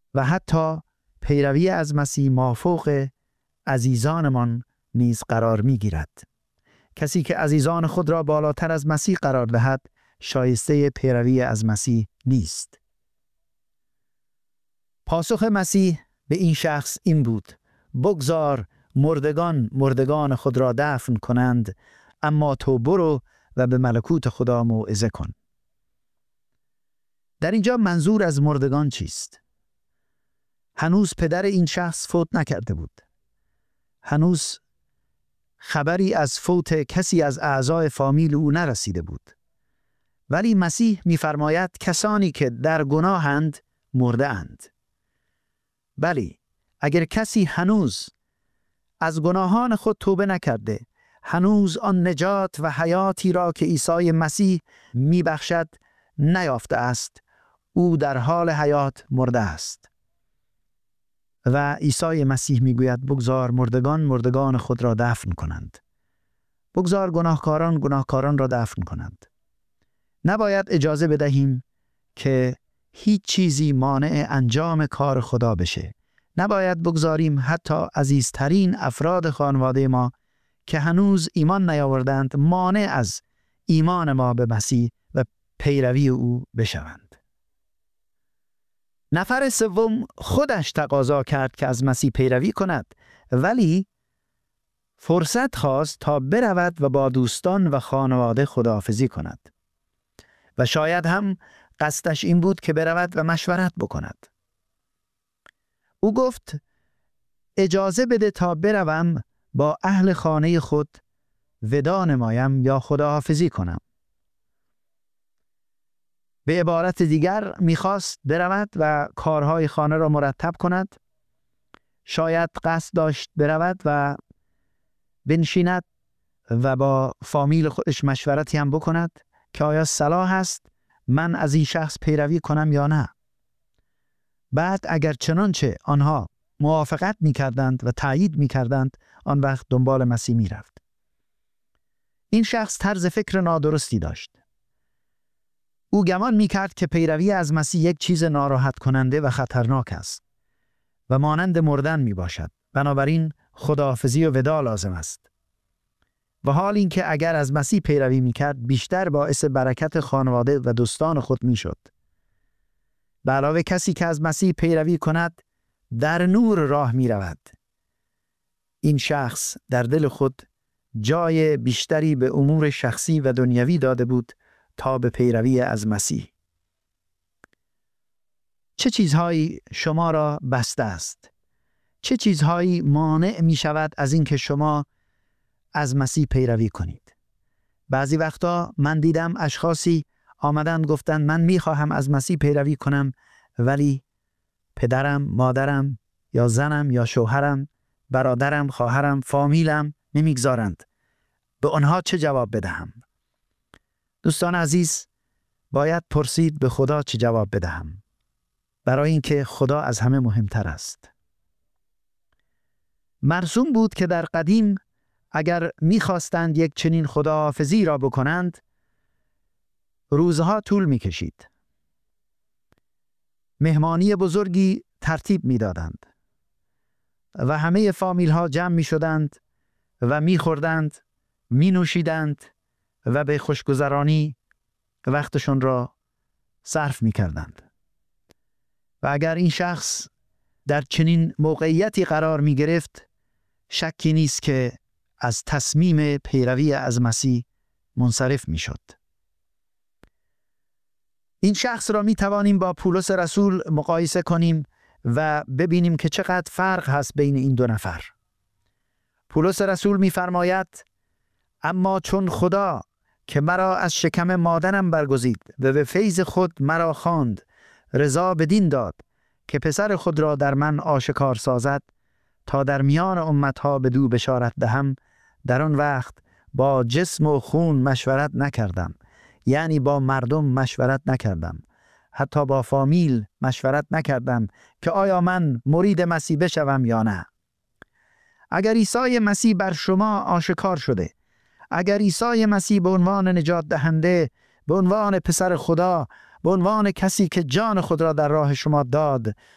و حتی پیروی از مسیح مافوق عزیزانمان نیز قرار می‌گیرد. کسی که عزیزان خود را بالاتر از مسیح قرار دهد شایسته پیروی از مسیح نیست. پاسخ مسیح به این شخص این بود: بگذار مردگان خود را دفن کنند، اما تو برو و به ملکوت خدا موعظه کن. در اینجا منظور از مردگان چیست؟ هنوز پدر این شخص فوت نکرده بود. هنوز خبری از فوت کسی از اعضای فامیل او نرسیده بود. ولی مسیح می‌فرماید کسانی که در گناهند مرده اند. بلی، اگر کسی هنوز از گناهان خود توبه نکرده، هنوز آن نجات و حیاتی را که عیسی مسیح می‌بخشد نیافته است، او در حال حیات مرده است. و عیسی مسیح میگوید بگذار مردگان خود را دفن کنند. بگذار گناهکاران را دفن کنند. نباید اجازه بدهیم که هیچ چیزی مانع انجام کار خدا بشه. نباید بگذاریم حتی عزیزترین افراد خانواده ما که هنوز ایمان نیاوردند مانع از ایمان ما به مسیح و پیروی او بشوند. نفر سوم خودش تقاضا کرد که از مسیح پیروی کند، ولی فرصت خواست تا برود و با دوستان و خانواده خداحافظی کند. و شاید هم قصدش این بود که برود و مشورت بکند. او گفت اجازه بده تا بروم با اهل خانه خود وداع نمایم یا خداحافظی کنم. به عبارت دیگر میخواست برود و کارهای خانه را مرتب کند. شاید قصد داشت برود و بنشیند و با فامیل خودش مشورتی هم بکند که آیا صلاح است من از این شخص پیروی کنم یا نه. بعد اگر چنانچه آنها موافقت میکردند و تایید میکردند، آن وقت دنبال مسیح میرفت. این شخص طرز فکر نادرستی داشت. او گمان میکرد که پیروی از مسیح یک چیز ناراحت کننده و خطرناک است و مانند مردن میباشد. بنابراین خداحافظی و وداع لازم است. و حال این که اگر از مسیح پیروی میکرد بیشتر باعث برکت خانواده و دوستان خود میشد. به علاوه کسی که از مسیح پیروی کند در نور راه میرود. این شخص در دل خود جای بیشتری به امور شخصی و دنیوی داده بود تا به پیروی از مسیح. چه چیزهایی شما را بسته است؟ چه چیزهایی مانع می شود از این که شما از مسیح پیروی کنید؟ بعضی وقتا من دیدم اشخاصی آمدن گفتن من می خواهم از مسیح پیروی کنم، ولی پدرم، مادرم یا زنم یا شوهرم، برادرم، خواهرم، فامیلم نمیگذارند. به آنها چه جواب بدهم؟ دوستان عزیز، باید پرسید به خدا چه جواب بدهم، برای اینکه خدا از همه مهمتر است. مرسوم بود که در قدیم اگر می‌خواستند یک چنین خداحافظی را بکنند، روزها طول می‌کشید. مهمانی بزرگی ترتیب می‌دادند و همه فامیل‌ها جمع می‌شدند و می‌خوردند، می‌نوشیدند و به خوشگذرانی وقتشون را صرف می‌کردند. و اگر این شخص در چنین موقعیتی قرار می‌گرفت، شکی نیست که از تصمیم پیروی از مسیح منصرف می‌شد. این شخص را می‌توانیم با پولس رسول مقایسه کنیم و ببینیم که چقدر فرق هست بین این دو نفر. پولس رسول می‌فرماید اما چون خدا که مرا از شکم مادرم برگزید و به فیض خود مرا خواند، رضا بدین داد که پسر خود را در من آشکار سازد تا در میان امتها بدو بشارت دهم. در آن وقت با جسم و خون مشورت نکردم، یعنی با مردم مشورت نکردم، حتی با فامیل مشورت نکردم که آیا من مرید مسیح بشوم یا نه. اگر عیسی مسیح بر شما آشکار شده، اگر عیسی مسیح به عنوان نجات دهنده، به عنوان پسر خدا، به عنوان کسی که جان خود را در راه شما داد،